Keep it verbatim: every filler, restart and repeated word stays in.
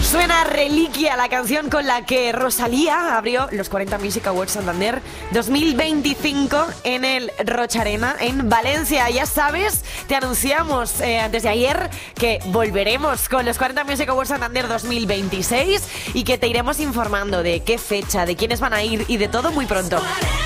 Suena Reliquia, la canción con la que Rosalía abrió los cuarenta Music Awards Santander dos mil veinticinco en el Rocha Arena en Valencia. Ya sabes, te anunciamos eh, antes de ayer que volveremos con los cuarenta Music Awards Santander dos mil veintiséis y que te iremos informando de qué fecha, de quiénes van a ir y de todo muy pronto.